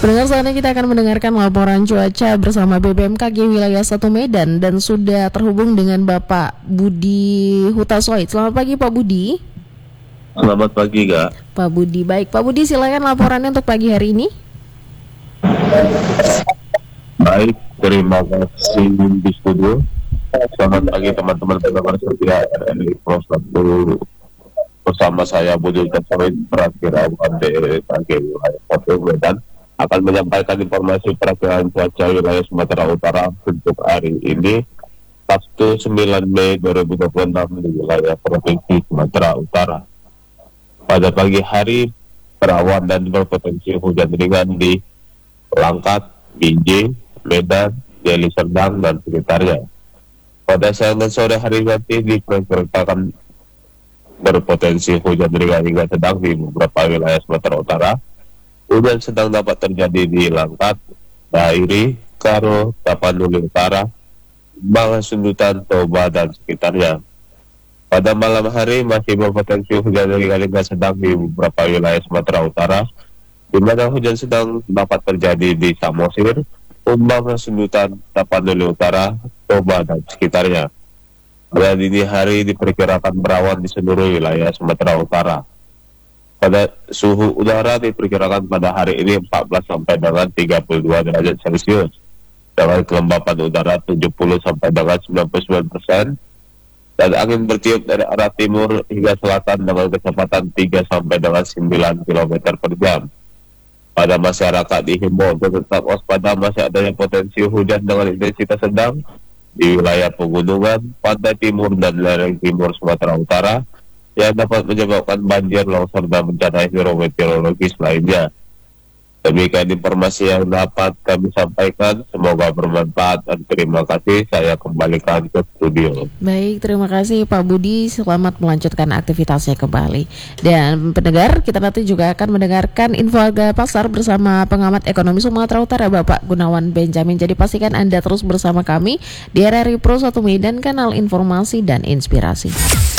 Pendengar, saat ini kita akan mendengarkan laporan cuaca bersama BBMKG Wilayah 1 Medan dan sudah terhubung dengan Bapak Budi Hutasoid. Selamat pagi Pak Budi. Selamat pagi, Kak. Pak Budi, baik. Pak Budi, silakan laporannya untuk pagi hari ini. Baik, terima kasih di studio. Selamat pagi teman-teman pendengar setia RRI Pro 1 bersama saya Budi Hutasoid, perakirawan BMKG Wilayah 1 Medan, akan menyampaikan informasi perakiraan cuaca wilayah Sumatera Utara untuk hari ini, Sabtu 9 Mei 2026 di wilayah Provinsi Sumatera Utara. Pada pagi hari, berawan dan berpotensi hujan ringan di Langkat, Binjai, Medan, Deli Serdang, dan sekitarnya. Pada siang dan sore hari nanti diperkirakan berpotensi hujan ringan hingga sedang di beberapa wilayah Sumatera Utara. Hujan sedang dapat terjadi di Langkat, Dairi, Karo, Tapanuli Utara, Bangasundutan, Toba, dan sekitarnya. Pada malam hari masih berpotensi hujan ringan hingga sedang di beberapa wilayah Sumatera Utara, di mana hujan sedang dapat terjadi di Samosir, Bangasundutan, Tapanuli Utara, Toba, dan sekitarnya. Pada dini hari diperkirakan berawan di seluruh wilayah Sumatera Utara. Pada suhu udara diperkirakan pada hari ini 14 sampai dengan 32 derajat Celcius, dengan kelembapan udara 70 sampai dengan 99%, dan angin bertiup dari arah timur hingga selatan dengan kecepatan 3 sampai dengan 9 km per jam. Pada masyarakat dihimbau untuk tetap waspada masih adanya potensi hujan dengan intensitas sedang di wilayah pegunungan, pantai timur, dan lereng timur Sumatera Utara, yang dapat menyebabkan banjir, longsor, dan bencana hidrometeorologis lainnya. Demikian informasi yang dapat kami sampaikan, semoga bermanfaat dan terima kasih. Saya kembalikan ke studio. Baik, terima kasih Pak Budi, selamat melanjutkan aktivitasnya kembali. Dan pendengar, kita nanti juga akan mendengarkan info harga pasar bersama pengamat ekonomi Sumatera Utara Bapak Gunawan Benjamin. Jadi pastikan Anda terus bersama kami di RRI Pro 1 Medan, kanal informasi dan inspirasi.